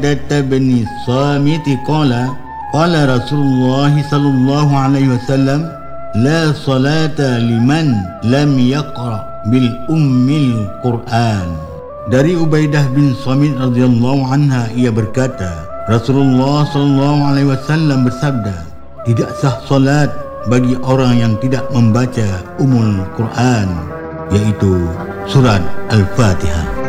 bin Samit qala Rasulullah sallallahu alaihi wasallam la salata liman lam yaqra bil ummil Quran. Dari Ubaidah bin Samit radhiyallahu anha, ia berkata, Rasulullah sallallahu alaihi wasallam bersabda, tidak sah solat bagi orang yang tidak membaca Ummul Quran, yaitu surat Al-Fatihah.